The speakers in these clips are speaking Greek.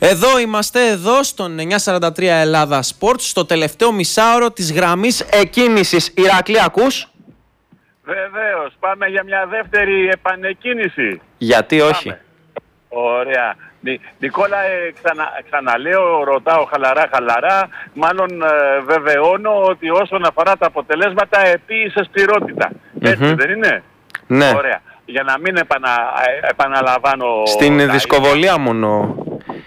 Εδώ είμαστε, εδώ στον 943 Ελλάδα Sports, στο τελευταίο μισάωρο της γραμμής εκκίνησης. Ηρακλή, ακούς? Βεβαίως, πάμε για μια δεύτερη επανεκκίνηση. Γιατί όχι? Πάμε. Ωραία. Νικόλα, ξαναλέω, ρωτάω χαλαρά, μάλλον βεβαιώνω ότι όσον αφορά τα αποτελέσματα επίησες πληρότητα. Έτσι δεν είναι? Ναι. Ωραία. Για να μην επαναλαμβάνω... Στην δισκοβολία μόνο.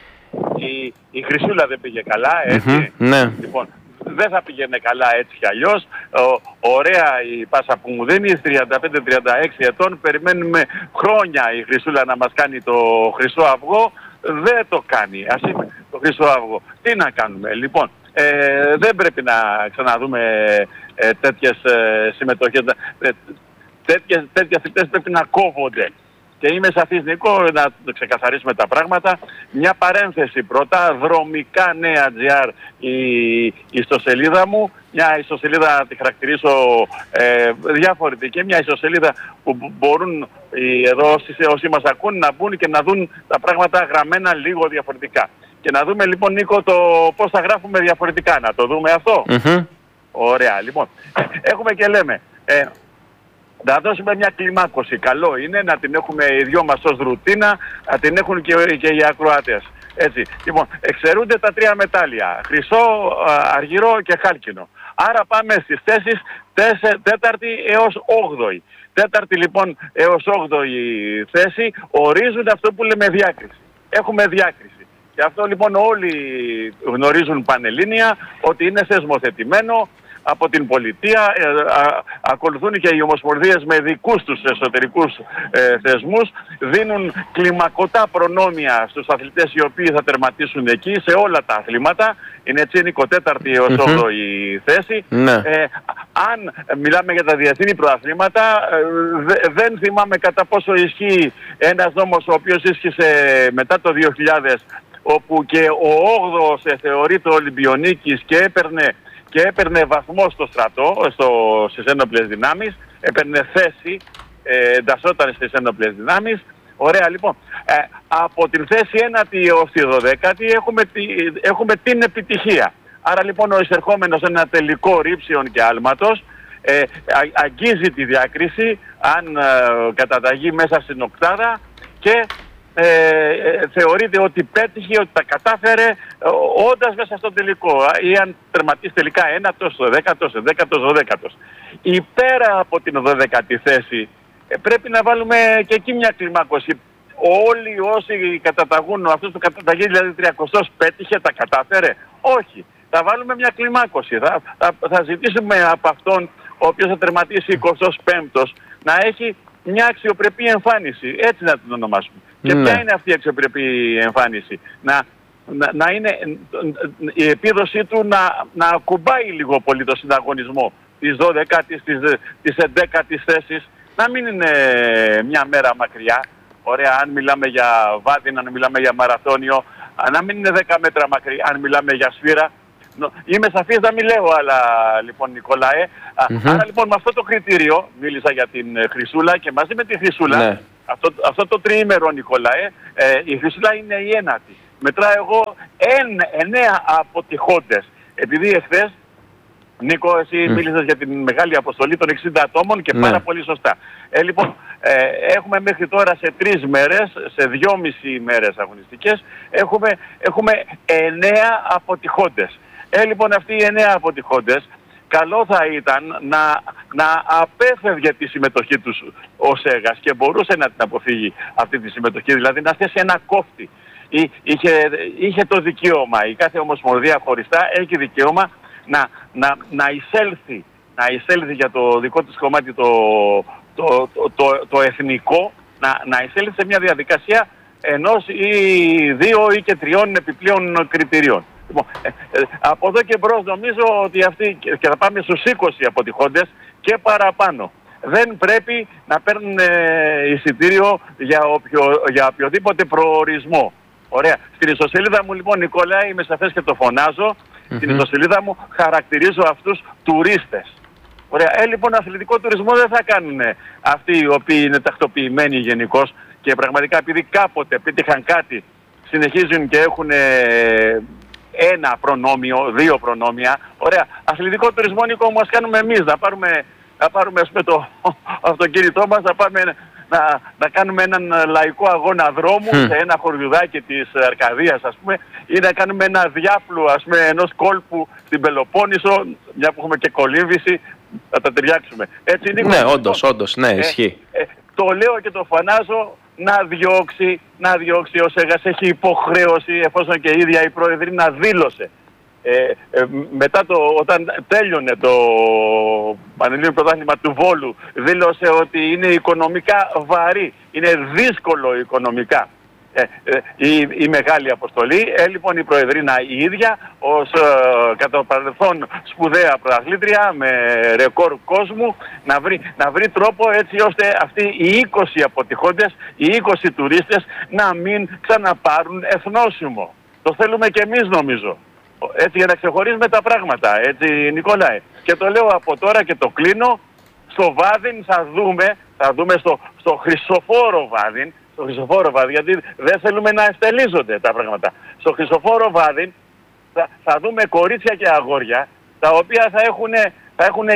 Η Χρυσούλα δεν πήγε καλά, έτσι. Ναι. Λοιπόν, δεν θα πήγαινε καλά έτσι κι αλλιώς. Ωραία η πάσα που μου δίνει, 35-36 ετών. Περιμένουμε χρόνια η Χρυσούλα να μας κάνει το χρυσό αυγό. Δεν το κάνει. Ας είναι το χρυσό αυγό. Τι να κάνουμε? Λοιπόν, δεν πρέπει να ξαναδούμε τέτοιες συμμετοχές. Τέτοιες θητές πρέπει να κόβονται. Και είμαι σαφής, Νίκο, να ξεκαθαρίσουμε τα πράγματα. Μια παρένθεση πρώτα, δρομικά νέα.gr η ιστοσελίδα μου. Μια ιστοσελίδα τη χαρακτηρίσω διαφορετική. Μια ιστοσελίδα που μπορούν εδώ όσοι μας ακούν να μπουν και να δουν τα πράγματα γραμμένα λίγο διαφορετικά. Και να δούμε λοιπόν, Νίκο, το πώς θα γράφουμε διαφορετικά. Να το δούμε αυτό. Ωραία, λοιπόν. Έχουμε και λέμε... να δώσουμε μια κλιμάκωση. Καλό είναι να την έχουμε οι δυο μας ως ρουτίνα, να την έχουν και οι ακροατές. Έτσι. Λοιπόν, εξαιρούνται τα 3 μετάλλια. Χρυσό, αργυρό και χάλκινο. Άρα πάμε στις θέσεις 4η έως 8η. 4η λοιπόν έως 8η θέση ορίζουν αυτό που λέμε διάκριση. Έχουμε διάκριση. Και αυτό λοιπόν όλοι γνωρίζουν πανελλήνια ότι είναι θεσμοθετημένο από την πολιτεία, ακολουθούν και οι ομοσπονδίες με δικούς τους εσωτερικούς θεσμούς, δίνουν κλιμακωτά προνόμια στους αθλητές οι οποίοι θα τερματίσουν εκεί σε όλα τα αθλήματα. Είναι έτσι, Νίκο, 4η έως 8η θέση. Αν μιλάμε για τα διεθνή πρωταθλήματα, δεν θυμάμαι κατά πόσο ισχύει ένας νόμος ο οποίος ίσχυσε μετά το 2000, όπου και ο 8ος θεωρείται Ολυμπιονίκης και έπαιρνε βαθμό στο στρατό, στις ένοπλες δυνάμεις, έπαιρνε θέση, εντασσόταν στις ένοπλες δυνάμεις. Ωραία, λοιπόν. Από την θέση 1η έως τη 12η έχουμε την επιτυχία. Άρα λοιπόν ο εισερχόμενος σε ένα τελικό ρήψιον και άλματος αγγίζει τη διάκριση αν καταταγεί μέσα στην οκτάδα και θεωρείται ότι πέτυχε, ότι τα κατάφερε όντας μέσα στο τελικό, ή αν τερματίσει τελικά 9ος, 10ος, 11ος, 12ος. Υπέρα από την 12η θέση πρέπει να βάλουμε και εκεί μια κλιμάκωση. Όλοι όσοι καταταγούν, αυτός που καταταγεί δηλαδή 30ος, πέτυχε, τα κατάφερε? Όχι. Θα βάλουμε μια κλιμάκωση. Θα ζητήσουμε από αυτόν ο οποίος θα τερματίσει 25ος να έχει μια αξιοπρεπή εμφάνιση. Έτσι να την ονομάσουμε. Και ποια είναι αυτή η αξιοπρεπή εμφάνιση? Να είναι η επίδοσή του να ακουμπάει λίγο πολύ το συναγωνισμό της 12ης, της 11ης θέσης, να μην είναι μια μέρα μακριά. Ωραία, αν μιλάμε για βάδιν, αν μιλάμε για μαραθώνιο, να μην είναι 10 μέτρα μακριά, αν μιλάμε για σφύρα. Είμαι σαφής να μην λέω άλλα, λοιπόν, Νικολάε. Άρα λοιπόν με αυτό το κριτήριο, μίλησα για την Χρυσούλα και μαζί με τη Χρυσούλα, αυτό το τριήμερο, Νικολάε, η Χρυσούλα είναι η 9η. Μετράω εγώ 9 αποτυχώντες. Επειδή εχθές, Νίκο, εσύ μίλησες για την μεγάλη αποστολή των 60 ατόμων και πάρα πολύ σωστά. Λοιπόν, έχουμε μέχρι τώρα σε 3 μέρες, σε 2,5 μέρες αγωνιστικές, έχουμε 9 αποτυχώντες. Λοιπόν, αυτοί οι 9 αποτυχώντες, καλό θα ήταν να απέφευγε τη συμμετοχή τους ο Σέγας και μπορούσε να την αποφύγει αυτή τη συμμετοχή, δηλαδή να θέσει ένα κόφτη. Είχε το δικαίωμα, η κάθε ομοσπονδία χωριστά έχει δικαίωμα να εισέλθει για το δικό της κομμάτι το εθνικό, να εισέλθει σε μια διαδικασία 1 ή 2 ή και 3 επιπλέον κριτηρίων. Λοιπόν, από εδώ και μπρος νομίζω ότι αυτοί, και θα πάμε στους 20 αποτυχώντες και παραπάνω, δεν πρέπει να παίρνουν εισιτήριο για οποιοδήποτε προορισμό. Ωραία. Στην ιστοσελίδα μου λοιπόν, Νικόλα, είμαι σαφές και το φωνάζω, στην ιστοσελίδα μου χαρακτηρίζω αυτούς τουρίστες. Ωραία. Λοιπόν, αθλητικό τουρισμό δεν θα κάνουν αυτοί οι οποίοι είναι τακτοποιημένοι γενικώς και πραγματικά επειδή κάποτε πέτυχαν κάτι συνεχίζουν και έχουν ένα προνόμιο, 2 προνόμια. Ωραία. Αθλητικό τουρισμό, Νίκο μου, ας κάνουμε εμείς. Να πάρουμε ας πούμε, το αυτοκίνητό μας, να κάνουμε έναν λαϊκό αγώνα δρόμου σε ένα χωριουδάκι της Αρκαδίας, ας πούμε, ή να κάνουμε ένα διάπλο, ας πούμε, ενός κόλπου στην Πελοπόννησο, μια που έχουμε και κολύμβηση, να τα ταιριάξουμε. Έτσι, Νίκο, ναι, όντως, ναι, ισχύει. Το λέω και το φανάζω να διώξει ο Σέγας. Έχει υποχρέωση, εφόσον και η ίδια η Πρόεδρη να δήλωσε. Μετά όταν τέλειωνε το Πανελλήνιο Πρωτάθλημα του Βόλου, δήλωσε ότι είναι οικονομικά βαρύ, είναι δύσκολο οικονομικά η μεγάλη αποστολή. Λοιπόν, η Προεδρίνα η ίδια ως κατά παρελθόν σπουδαία πρωταθλήτρια με ρεκόρ κόσμου να βρει τρόπο έτσι ώστε αυτοί οι 20 αποτυχόντες, οι 20 τουρίστες να μην ξαναπάρουν εθνόσημο. Το θέλουμε και εμείς, νομίζω. Έτσι, για να ξεχωρίζουμε τα πράγματα, έτσι, Νικόλαε. Και το λέω από τώρα και το κλείνω. Στο Βάδιν θα δούμε στο Χρυσοφόρο Βάδιν, γιατί δεν θέλουμε να εστελίζονται τα πράγματα. Στο Χρυσοφόρο Βάδιν θα δούμε κορίτσια και αγόρια, τα οποία θα έχουν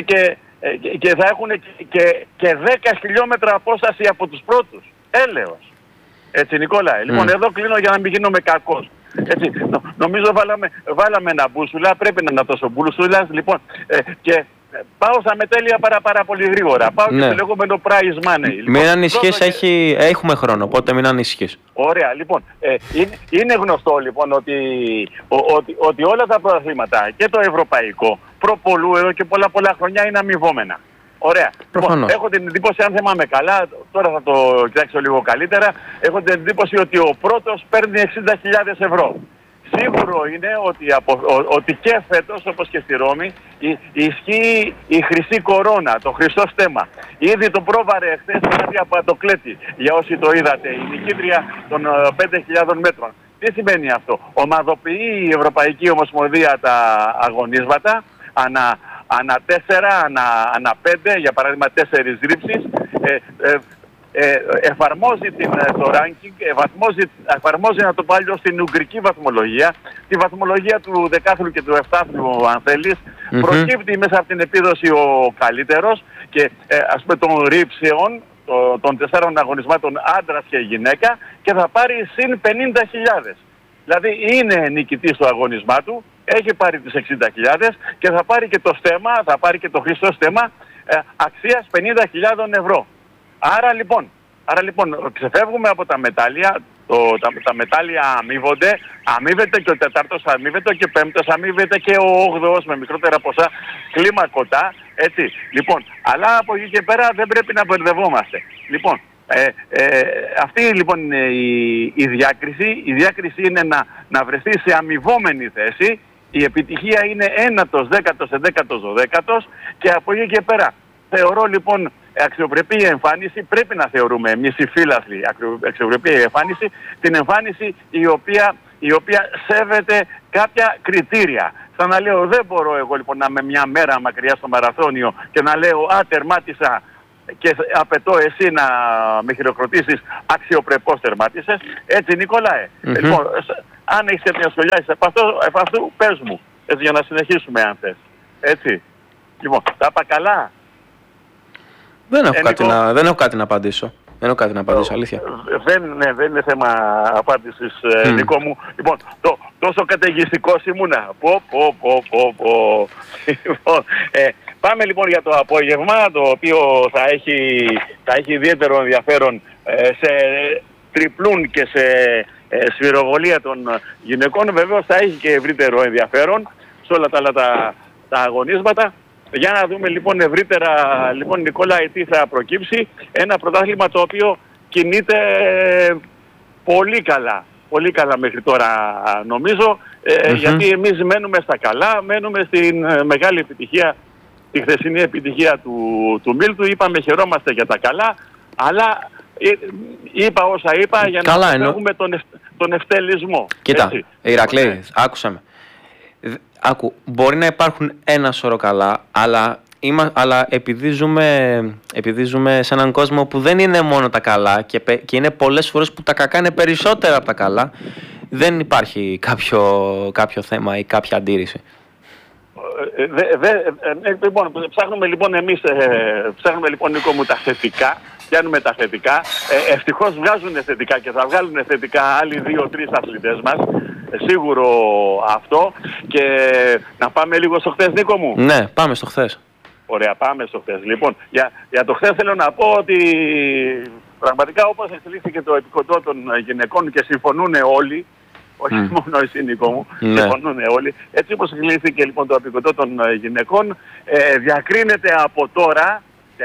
και 10 χιλιόμετρα απόσταση από τους πρώτους. Έλεος. Έτσι, Νικόλαε. Λοιπόν, εδώ κλείνω για να μην γίνομαι κακός. Έτσι, νομίζω βάλαμε ένα μπούσουλα, πρέπει να είναι τόσο μπούσουλας. Λοιπόν, και πάω στα μετέλεια πάρα πολύ γρήγορα. Πάω και στο λεγόμενο prize money. Λοιπόν, μην ανησυχείς, έχουμε χρόνο, οπότε μην ανησυχείς. Ωραία, λοιπόν. Είναι γνωστό λοιπόν ότι όλα τα πρωταθλήματα και το ευρωπαϊκό προπολού εδώ και πολλά χρόνια είναι αμοιβόμενα. Ωραία. Λοιπόν, έχω την εντύπωση, αν θυμάμαι καλά, τώρα θα το κοιτάξω λίγο καλύτερα, έχω την εντύπωση ότι ο πρώτος παίρνει 60.000 ευρώ. Σίγουρο είναι ότι και φέτος, όπως και στη Ρώμη, ισχύει η χρυσή κορώνα, το χρυσό στέμμα. Ήδη το πρόβαρε χθες κάτι από Ατοκλέτη, για όσοι το είδατε, η νικήτρια των 5.000 μέτρων. Τι σημαίνει αυτό? Ομαδοποιεί η Ευρωπαϊκή Ομοσπονδία τα αγωνίσματα, ανά 4, ανά 5, για παράδειγμα 4 ρήψεις, εφαρμόζει το ranking, εφαρμόζει, να το πω αλλιώς, την ουγγρική βαθμολογία, τη βαθμολογία του δεκάθλου και του εφτάθλου, αν θέλεις, προκύπτει μέσα από την επίδοση ο καλύτερος και ας πούμε των ρήψεων, των 4 αγωνισμάτων, άντρας και γυναίκα, και θα πάρει συν 50.000. Δηλαδή είναι νικητής στο αγωνισμά του, έχει πάρει τις 60.000 και θα πάρει και το στέμμα, θα πάρει και το χρυσό στέμμα αξίας 50.000 ευρώ. Άρα λοιπόν ξεφεύγουμε από τα μετάλλια, τα μετάλλια αμείβεται και ο 4ος αμείβεται και ο 5ος αμείβεται και ο 8ος με μικρότερα ποσά κλίμακοτα, έτσι. Λοιπόν, αλλά από εκεί και πέρα δεν πρέπει να μπερδευόμαστε. Λοιπόν, αυτή λοιπόν είναι η διάκριση. Η διάκριση είναι να βρεθεί σε αμοιβόμενη θέση. Η επιτυχία είναι 9ος, 10ος, 11ος, 12ος και από εκεί και πέρα θεωρώ λοιπόν αξιοπρεπή εμφάνιση, πρέπει να θεωρούμε εμείς οι φίλαθλοι αξιοπρεπή εμφάνιση, την εμφάνιση η οποία σέβεται κάποια κριτήρια. Σαν να λέω, δεν μπορώ εγώ λοιπόν να είμαι μια μέρα μακριά στο μαραθώνιο και να λέω τερμάτισα και απαιτώ εσύ να με χειροκροτήσεις, αξιοπρεπώς τερμάτισες. Έτσι, Νικόλαε. Λοιπόν, αν έχεις μια σχολιάσεις επ' αυτού, πες μου, έτσι, για να συνεχίσουμε αν θες. Έτσι. Λοιπόν, τα είπα καλά? Δεν έχω κάτι να απαντήσω. Αλήθεια. Δεν είναι θέμα απάντησης, Νικό μου. Λοιπόν, τόσο καταιγιστικός ήμουνα. Λοιπόν, πάμε λοιπόν για το απόγευμα, το οποίο θα έχει ιδιαίτερο ενδιαφέρον σε τριπλούν και σε σφυροβολία των γυναικών. Βεβαίως θα έχει και ευρύτερο ενδιαφέρον σε όλα τα άλλα τα αγωνίσματα. Για να δούμε λοιπόν ευρύτερα, λοιπόν, Νικόλα, τι θα προκύψει. Ένα πρωτάθλημα το οποίο κινείται πολύ καλά μέχρι τώρα, νομίζω, γιατί εμείς μένουμε στα καλά, μένουμε στην μεγάλη επιτυχία, τη χθεσινή επιτυχία του Μίλτου. Είπαμε, χαιρόμαστε για τα καλά, αλλά είπα όσα είπα για να έχουμε τον ευτελισμό. Κοίτα, Ηρακλή, άκουσα με. Μπορεί να υπάρχουν ένα σωρό καλά, αλλά επειδή ζούμε σε έναν κόσμο που δεν είναι μόνο τα καλά και είναι πολλές φορές που τα κακά είναι περισσότερα από τα καλά, δεν υπάρχει κάποιο θέμα ή κάποια αντίρρηση. Λοιπόν, ψάχνουμε λοιπόν Νίκο μου τα θετικά, πιάνουμε τα θετικά. Ευτυχώς βγάζουν θετικά και θα βγάλουν θετικά άλλοι 2-3 αθλητές μας. Σίγουρο αυτό. Και να πάμε λίγο στο χθες, Νίκο μου. Ναι, πάμε στο χθες. Ωραία, πάμε στο χθες. Λοιπόν, για το χθες θέλω να πω ότι πραγματικά όπως εξελίχθηκε το επικοντό των γυναικών και συμφωνούν όλοι, όχι μόνο εσύ, Νίκο μου, συμφωνούν όλοι. Έτσι όπως εξελίχθηκε λοιπόν το επικοντό των γυναικών, διακρίνεται από τώρα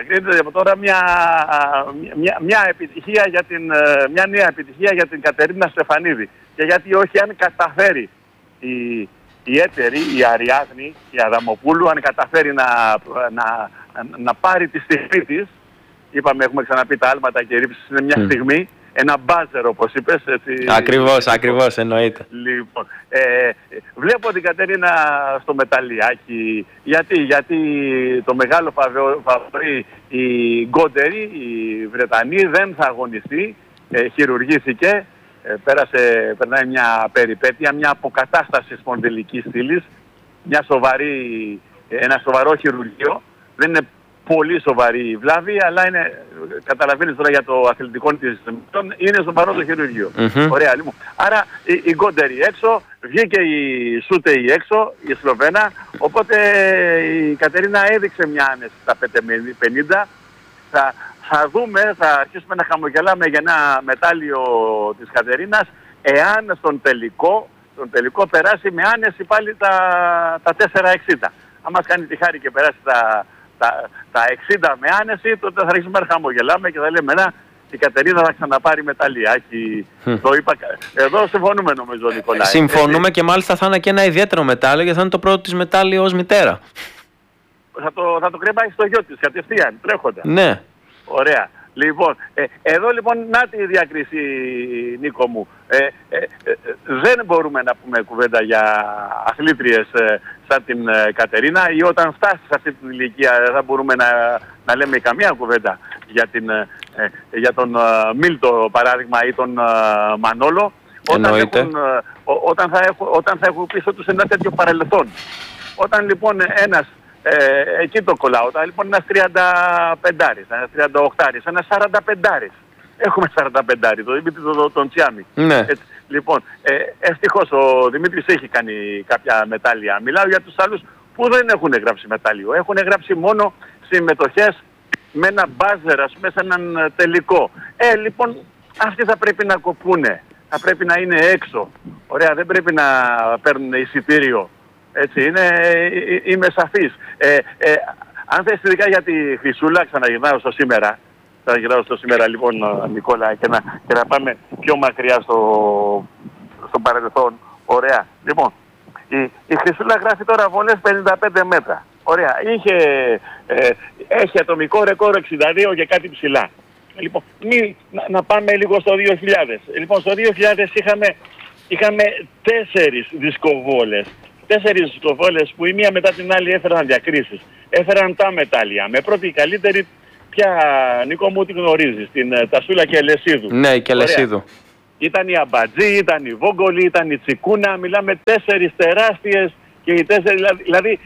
μια επιτυχία μια νέα επιτυχία για την Κατερίνα Στεφανίδη. Και γιατί όχι, αν καταφέρει η έτερη, η Αριάδνη, η Αδαμοπούλου, αν καταφέρει να πάρει τη στιγμή της, είπαμε, έχουμε ξαναπεί τα άλματα και ρήψεις είναι μια στιγμή, ένα μπάζερ όπως είπες. Έτσι, ακριβώς, εννοείται. Λοιπόν, βλέπω την Κατερίνα στο μεταλλιάκι, γιατί το μεγάλο φαβορί η Γκόντερη, η Βρετανή, δεν θα αγωνιστεί, χειρουργήθηκε. Περνάει μια περιπέτεια, μια αποκατάσταση σπονδυλικής στήλης, ένα σοβαρό χειρουργείο. Δεν είναι πολύ σοβαρή βλάβη, αλλά καταλαβαίνεις τώρα για το αθλητικό της, είναι σοβαρό το χειρουργείο. Ωραία, λοιπόν. Άρα η Γκόντερη έξω, βγήκε η Σούτεϊ έξω, η Σλοβένα, οπότε η Κατερίνα έδειξε μια άνεση στα 5.50. Θα δούμε, θα αρχίσουμε να χαμογελάμε για ένα μετάλλιο της Κατερίνας, εάν στον τελικό περάσει με άνεση πάλι τα 4.60. Αν μας κάνει τη χάρη και περάσει τα 60 με άνεση, τότε θα αρχίσουμε να χαμογελάμε και θα λέμε η Κατερίνα θα ξαναπάρει μεταλλιάκι. Το είπα. Εδώ συμφωνούμε νομίζω, Νικολάη. Συμφωνούμε και μάλιστα θα είναι και ένα ιδιαίτερο μετάλλιο, γιατί θα είναι το πρώτο της μετάλλιο ως μητέρα. Θα το κρεμάει στο γιο της κατευθείαν, τρέχοντα. Ναι. Ωραία. Λοιπόν, εδώ λοιπόν να τη διακρίση, Νίκο μου. Δεν μπορούμε να πούμε κουβέντα για αθλήτριες σαν την Κατερίνα, ή όταν φτάσει σε αυτή την ηλικία δεν θα μπορούμε να λέμε καμία κουβέντα για τον Μίλτο παράδειγμα ή τον Μανόλο, όταν θα έχουν πίσω τους ένα τέτοιο παρελθόν. Όταν λοιπόν ένας εκεί το κολλάω. Λοιπόν ένας 35άρης, ένας 38άρης, ένας 45άρης. Έχουμε 45άρη, το Δημήτρη τον Τσιάμι. Ναι. Λοιπόν, ευτυχώς ο Δημήτρης έχει κάνει κάποια μετάλλια. Μιλάω για τους άλλους που δεν έχουν γράψει μετάλλιο. Έχουν γράψει μόνο συμμετοχές με ένα μπάζερ, ας πούμε, σε έναν τελικό. Λοιπόν, αυτοί θα πρέπει να κοπούνε. Θα πρέπει να είναι έξω. Ωραία, δεν πρέπει να παίρνουν εισιτήριο. Έτσι είμαι σαφής. Αν θες ειδικά για τη Χρυσούλα, ξαναγυρνάω στο σήμερα. Θα γυρνάω στο σήμερα λοιπόν, Νικόλα, και να πάμε πιο μακριά στο παρελθόν. Ωραία. Λοιπόν, η Χρυσούλα γράφει τώρα βολές 55 μέτρα. Ωραία. Έχει ατομικό ρεκόρ 62 και κάτι ψηλά. Λοιπόν, να πάμε λίγο στο 2000. Λοιπόν, στο 2000 είχαμε 4 δισκοβόλες. 4 δισκοβόλες που η μία μετά την άλλη έφεραν διακρίσεις. Έφεραν τα μετάλλια. Με πρώτη καλύτερη, πια Νίκο μου τη γνωρίζεις, την Τασούλα και Ελεσίδου. Ναι, η Κελεσίδου. Ήταν η Αμπατζή, ήταν η Βόγκολη, ήταν η Τσικούνα. Μιλάμε 4 τεράστιες και οι 4, δηλαδή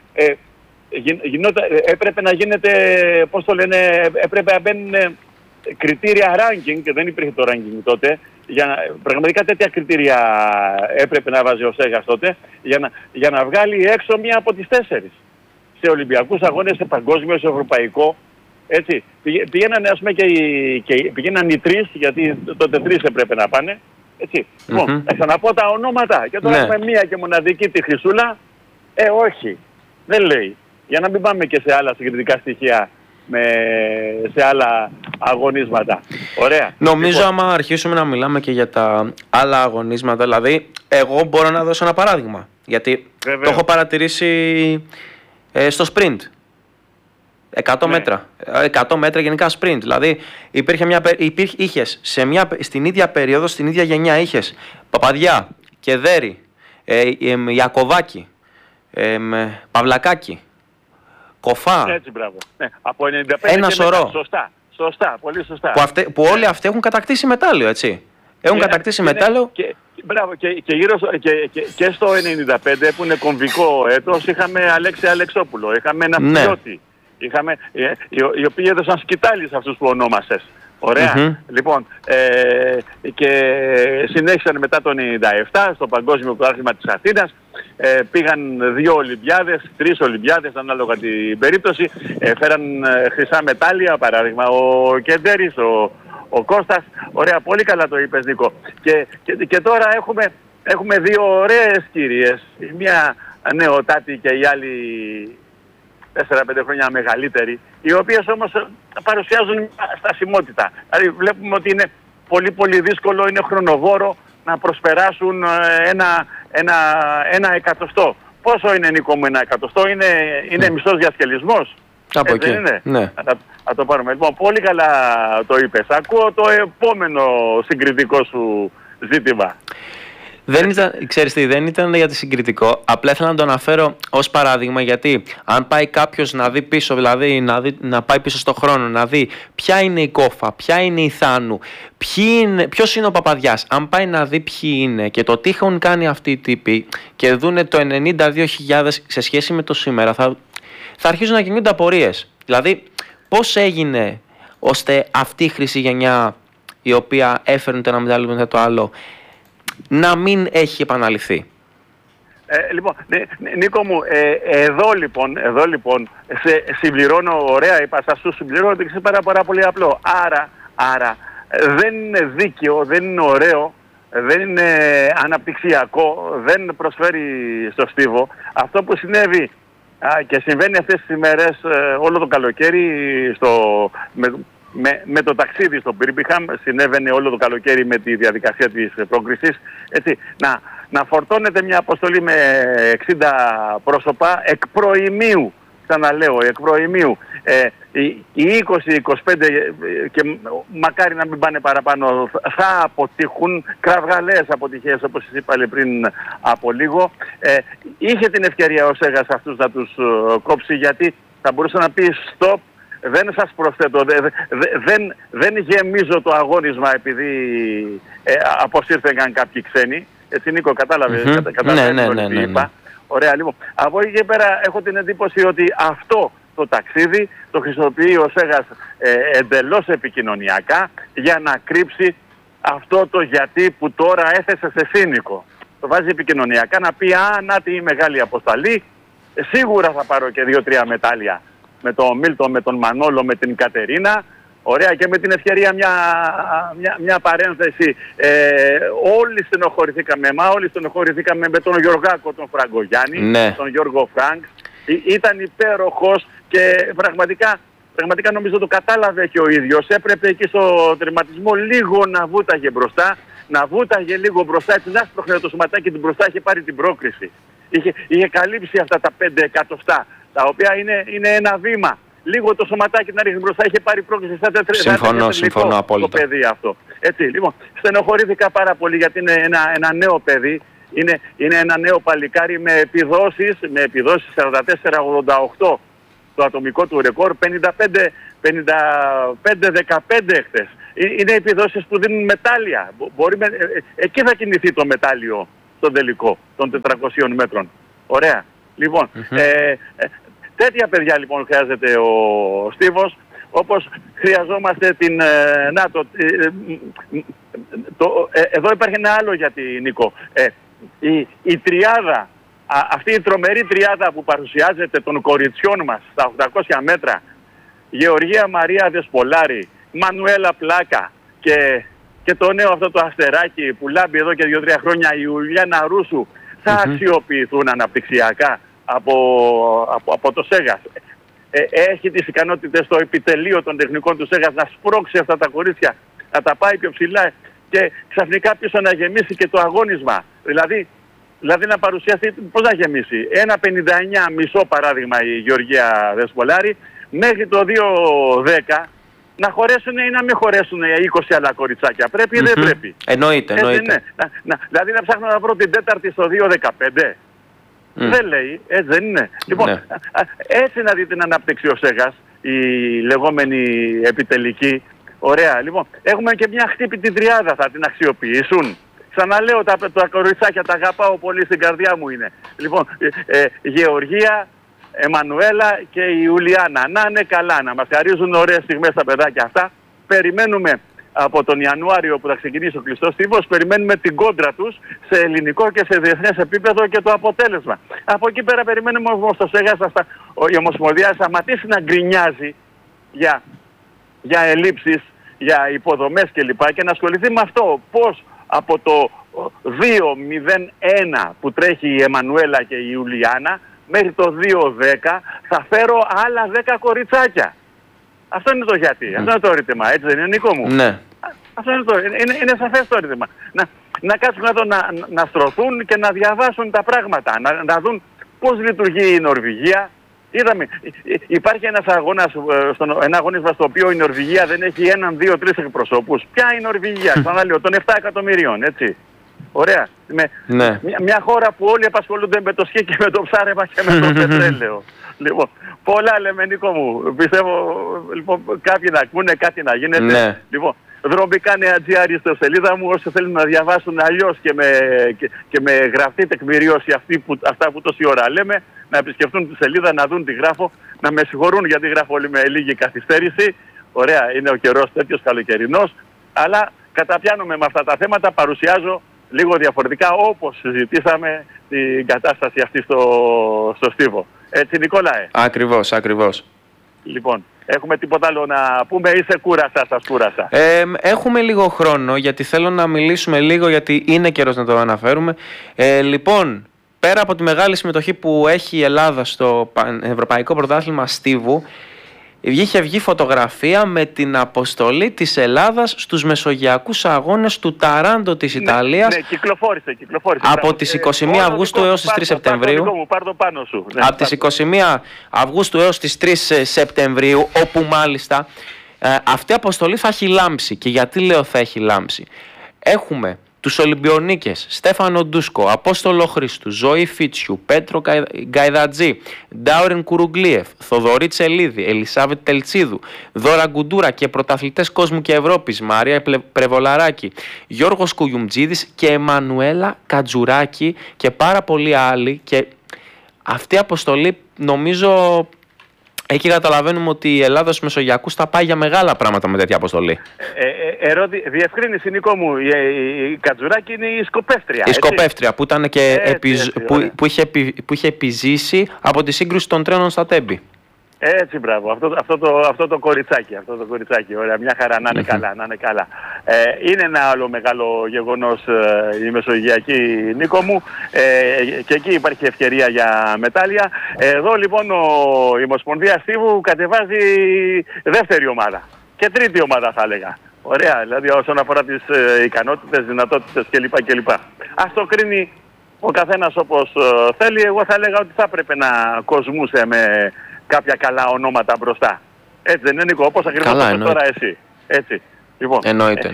έπρεπε να γίνεται, πώς το λένε, έπρεπε να μπαίνουν κριτήρια ranking, και δεν υπήρχε το ranking τότε. Πραγματικά τέτοια κριτήρια έπρεπε να βάζει ο Σέγας τότε για να βγάλει έξω μία από τις 4 σε Ολυμπιακούς αγώνες, σε παγκόσμιο, σε ευρωπαϊκό. Έτσι. Πηγαίνανε, ας πούμε, και πήγαιναν οι 3, γιατί τότε 3 έπρεπε να πάνε. Έτσι. Λοιπόν, θα ξαναπώ τα ονόματα. Και τώρα έχουμε μία και μοναδική, τη Χρυσούλα. Όχι, δεν λέει. Για να μην πάμε και σε άλλα συγκριτικά στοιχεία, σε άλλα αγωνίσματα. Ωραία. Νομίζω λοιπόν, άμα αρχίσουμε να μιλάμε και για τα άλλα αγωνίσματα, δηλαδή εγώ μπορώ να δώσω ένα παράδειγμα, γιατί το έχω παρατηρήσει στο sprint 100 μέτρα 100 μέτρα γενικά sprint, δηλαδή είχες στην ίδια περίοδο, στην ίδια γενιά είχες Παπαδιά, Κεδέρη, Ιακωβάκη, Παυλακάκη, Κοφά. Έτσι, μπράβο. Ναι, από 95 ένα σωρό. Σωστά, πολύ σωστά. Που όλοι αυτοί έχουν κατακτήσει μετάλλιο, έτσι. Έχουν κατακτήσει μετάλλιο. Μπράβο, και στο 95 που είναι κομβικό έτος είχαμε Αλέξη Αλεξόπουλο, είχαμε ένα Ναυτιλιώτη, οι οποίοι έδωσαν σκητάλη σε αυτούς που ονόμασες. Ωραία. Λοιπόν, και συνέχισαν μετά το 97 στο Παγκόσμιο Πρωτάθλημα της Αθήνας. Πήγαν 2 Ολυμπιάδες, 3 Ολυμπιάδες ανάλογα την περίπτωση. Φέραν χρυσά μετάλλια, παράδειγμα ο Κεντέρης, ο Κώστας. Ωραία, πολύ καλά το είπες, Νίκο. Και τώρα έχουμε 2 ωραίες κυρίες. Η μία νεοτάτη και η άλλη 4-5 χρόνια μεγαλύτερη, οι οποίες όμως παρουσιάζουν στασιμότητα. Δηλαδή βλέπουμε ότι είναι πολύ πολύ δύσκολο, είναι χρονοβόρο να προσπεράσουν ένα εκατοστό. Πόσο είναι, Νίκο μου, ένα εκατοστό? Είναι μισός διασκελισμός. Από εκεί. Είναι. Ναι. Θα το πάρουμε. Λοιπόν, πολύ καλά το είπες. Ακούω το επόμενο συγκριτικό σου ζήτημα. Δεν ήταν για τη συγκριτικό. Απλά ήθελα να το αναφέρω ως παράδειγμα, γιατί αν πάει κάποιος να δει πίσω, δηλαδή να πάει πίσω στο χρόνο, να δει ποια είναι η Κόφα, ποια είναι η Θάνου, ποιος είναι ο Παπαδιάς, αν πάει να δει ποιοι είναι και το τι έχουν κάνει αυτοί οι τύποι και δούνε το 92.000 σε σχέση με το σήμερα, θα αρχίσουν να κινούνται απορίες. Δηλαδή, πώς έγινε ώστε αυτή η χρυσή γενιά, η οποία έφερνε το ένα μετάλλιο μετά το άλλο, να μην έχει επαναληφθεί? Λοιπόν, Νίκο μου, εδώ λοιπόν συμπληρώνω, ωραία είπα, σας το συμπληρώνω, ότι είναι πάρα πολύ απλό. Άρα δεν είναι δίκαιο, δεν είναι ωραίο, δεν είναι αναπτυξιακό, δεν προσφέρει στο στίβο αυτό που συνέβη και συμβαίνει αυτές τις ημέρες όλο το καλοκαίρι με το ταξίδι στο Μπίρμπιχαμ. Συνέβαινε όλο το καλοκαίρι με τη διαδικασία της πρόκρισης. Έτσι, να φορτώνεται μια αποστολή με 60 πρόσωπα εκ προημίου, ξαναλέω, εκ προημίου. Οι 20-25 και μακάρι να μην πάνε παραπάνω θα αποτύχουν, κραυγαλαίες αποτυχίες όπως σας είπα πριν από λίγο. Είχε την ευκαιρία ο Σέγας αυτούς να τους κόψει, γιατί θα μπορούσε να πει stop, δεν σας προσθέτω, δεν γεμίζω το αγώνισμα επειδή αποσύρθηκαν κάποιοι ξένοι. Έτσι, Νίκο, κατάλαβες τι είπα? Ωραία, λοιπόν. Από εκεί και πέρα έχω την εντύπωση ότι αυτό το ταξίδι το χρησιμοποιεί ο Σέγας εντελώς επικοινωνιακά για να κρύψει αυτό το γιατί που τώρα έθεσε σε φίνικο. Το βάζει επικοινωνιακά να πει να τη μεγάλη αποσταλή, σίγουρα θα πάρω και 2-3 μετάλλια με τον Μίλτο, με τον Μανόλο, με την Κατερίνα. Ωραία, και με την ευκαιρία μια παρένθεση. Όλοι στενοχωρηθήκαμε με τον Γιωργάκο, τον Φραγκογιάννη, τον Γιώργο Φρανκ. Ήταν υπέροχος και πραγματικά νομίζω το κατάλαβε και ο ίδιος. Έπρεπε εκεί στο τερματισμό λίγο να βούταγε μπροστά, έτσι να σπρώχνε το σωματάκι του μπροστά, είχε πάρει την πρόκριση. Είχε καλύψει αυτά τα 5 εκατοστά, τα οποία είναι ένα βήμα. Λίγο το σωματάκι να ρίχνει μπροστά, είχε πάρει πρόκληση στα 4. Συμφωνώ απόλυτα. Το παιδί αυτό. Έτσι, λοιπόν, στενοχωρήθηκα πάρα πολύ γιατί είναι ένα νέο παιδί. Είναι ένα νέο παλικάρι με επιδόσεις 44-88 το ατομικό του ρεκόρ, 55-15 χθες. Είναι επιδόσεις που δίνουν μετάλλια. Εκεί θα κινηθεί το μετάλλιο στον τελικό των 400 μέτρων. Ωραία. Λοιπόν, τέτοια παιδιά λοιπόν χρειάζεται ο Στίβος, όπως χρειαζόμαστε την... εδώ υπάρχει ένα άλλο γιατί, Νίκο. Η τριάδα, αυτή η τρομερή τριάδα που παρουσιάζεται των κοριτσιών μας στα 800 μέτρα, Γεωργία Μαρία Δεσπολάρη, Μανουέλα Πλάκα και το νέο αυτό το αστεράκι που λάμπει εδώ και 2-3 χρόνια, η Ιουλιάνα Ρούσου, θα αξιοποιηθούν αναπτυξιακά από το Σέγας. Έχει τις ικανότητες στο επιτελείο των τεχνικών του Σέγας να σπρώξει αυτά τα κορίτσια, να τα πάει πιο ψηλά και ξαφνικά πίσω να γεμίσει και το αγώνισμα. Δηλαδή να παρουσιαστεί, πώς να γεμίσει, 1.59 μισό παράδειγμα η Γεωργία Δεσπολάρη, μέχρι το 2.10 να χωρέσουν ή να μην χωρέσουν 20 άλλα κοριτσάκια. Πρέπει ή δεν πρέπει? Εννοείται. Δηλαδή να ψάχνω να βρω την τέταρτη στο 2.15. Δεν λέει, έτσι δεν είναι? Λοιπόν, έτσι να δει την ανάπτυξη ο Σέγας, η λεγόμενη επιτελική. Ωραία, λοιπόν, έχουμε και μια χτύπητη τριάδα, θα την αξιοποιήσουν? Ξαναλέω, τα κοριτσάκια τα αγαπάω πολύ, στην καρδιά μου είναι. Λοιπόν, Γεωργία, Εμμανουέλα και η Ιουλιάνα. Να είναι καλά, να μας χαρίζουν ωραίες στιγμές τα παιδάκια αυτά. Περιμένουμε από τον Ιανουάριο που θα ξεκινήσει ο κλειστός στίβος, περιμένουμε την κόντρα τους σε ελληνικό και σε διεθνές επίπεδο και το αποτέλεσμα. Από εκεί πέρα περιμένουμε όμως το ΣΕΓΑΣ, η Ομοσπονδία να σταματήσει να γκρινιάζει για ελλείψεις, για υποδομές κλπ. Και να ασχοληθεί με αυτό, πώς από το 2-0-1 που τρέχει η Εμμανουέλα και η Ιουλιάνα μέχρι το 2-10 θα φέρω άλλα 10 κοριτσάκια. Αυτό είναι το γιατί. Αυτό είναι το ρήτημα. Έτσι δεν είναι, Νίκο μου? Ναι. Αυτό είναι σαφές το ρήτημα. Να κάτσουν εδώ να στρωθούν και να διαβάσουν τα πράγματα. Να δουν πώς λειτουργεί η Νορβηγία. Είδαμε, υπάρχει ένας ένα αγώνισμα στο οποίο η Νορβηγία δεν έχει 1, 2, 3 εκπροσώπους. Ποια είναι η Νορβηγία? Ξαναλέω, των 7 εκατομμυρίων, έτσι. Ωραία. Ναι. Μια χώρα που όλοι απασχολούνται με το σκι και με το ψάρεμα και με το πετρέλαιο. Λοιπόν, πολλά λέμε, Νίκο μου. Πιστεύω, λοιπόν, κάποιοι να ακούνε, κάτι να γίνεται. Ναι. Λοιπόν, δρομικά νέα GR στο σελίδα μου, όσοι θέλουν να διαβάσουν αλλιώς και με γραφτή τεκμηρίωση αυτά που τόση ώρα λέμε, να επισκεφτούν τη σελίδα, να δουν τι γράφω, να με συγχωρούν γιατί γράφω όλοι με λίγη καθυστέρηση. Ωραία, είναι ο καιρός τέτοιος καλοκαιρινός, αλλά καταπιάνομαι με αυτά τα θέματα, παρουσιάζω λίγο διαφορετικά όπως συζητήσαμε την κατάσταση αυτή στο Στίβο. Έτσι, Νικόλαε? Ακριβώς, ακριβώς. Λοιπόν, έχουμε τίποτα άλλο να πούμε ή σε κούρασα, σας κούρασα? Έχουμε λίγο χρόνο γιατί θέλω να μιλήσουμε λίγο, γιατί είναι καιρός να το αναφέρουμε. Λοιπόν, πέρα από τη μεγάλη συμμετοχή που έχει η Ελλάδα στο Ευρωπαϊκό Πρωτάθλημα Στίβου, είχε βγει φωτογραφία με την αποστολή της Ελλάδας στους Μεσογειακούς Αγώνες του Ταράντο της Ιταλίας. Ναι, κυκλοφόρησε. Από τις 21 Αυγούστου έως τις 3 Σεπτεμβρίου. Πάρ' το πάνω σου. Ναι, από τις 21 Αυγούστου έως τις 3 Σεπτεμβρίου, όπου μάλιστα αυτή η αποστολή θα έχει λάμψει. Και γιατί λέω θα έχει λάμψει? Έχουμε τους Ολυμπιονίκες Στέφανο Ντούσκο, Απόστολο Χρήστου, Ζωή Φίτσιου, Πέτρο Γκαϊδατζή, Ντάουρεν Κουρουγκλίεφ, Θοδωρή Τσελίδη, Ελισάβετ Τελτσίδου, Δώρα Γκουντούρα και πρωταθλητές κόσμου και Ευρώπης Μαρία Πρεβολαράκη, Γιώργος Κουγιουμτζίδης και Εμμανουέλα Κατζουράκη και πάρα πολλοί άλλοι. Και αυτή η αποστολή, νομίζω, εκεί καταλαβαίνουμε ότι η Ελλάδα στους Μεσογειακούς θα πάει για μεγάλα πράγματα με τέτοια αποστολή. Διευκρίνηση, Νίκο μου, η Κατζουράκη είναι η σκοπεύτρια. Η σκοπεύτρια που, ήταν και που είχε επιζήσει από τη σύγκρουση των τρένων στα Τέμπη. Έτσι, μπράβο. Αυτό το κοριτσάκι. Ωραία, μια χαρά, να είναι καλά. Είναι ένα άλλο μεγάλο γεγονός η Μεσογειακή, Νίκο μου, και εκεί υπάρχει ευκαιρία για μετάλλια. Εδώ λοιπόν η Ομοσπονδία Στίβου κατεβάζει δεύτερη ομάδα και τρίτη ομάδα, θα έλεγα. Ωραία, δηλαδή όσον αφορά τις ικανότητες, δυνατότητες κλπ. Ας το κρίνει ο καθένας όπως θέλει. Εγώ θα έλεγα ότι θα έπρεπε να κοσμούσε με κάποια καλά ονόματα μπροστά. Έτσι δεν είναι, Νίκο? Όπως ακριβώς τώρα εσύ. Έτσι. Λοιπόν, εννοείται.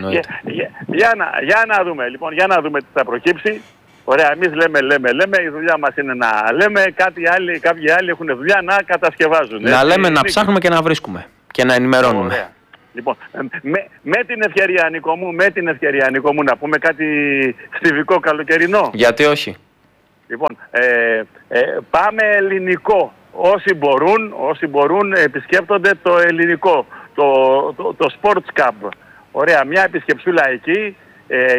Για να δούμε, λοιπόν, για να δούμε τι θα προκύψει. Ωραία, εμείς λέμε, η δουλειά μας είναι να λέμε, κάποιοι άλλοι έχουν δουλειά να κατασκευάζουν. Να λέμε, να ψάχνουμε και να βρίσκουμε και να ενημερώνουμε. Ωραία. Λοιπόν, με την ευκαιρία, Νίκο μου, να πούμε κάτι στιβικό καλοκαιρινό. Γιατί όχι? Λοιπόν, πάμε ελληνικό. Όσοι μπορούν επισκέπτονται το ελληνικό, το Sports Cup. Ωραία, μια επισκεψούλα εκεί.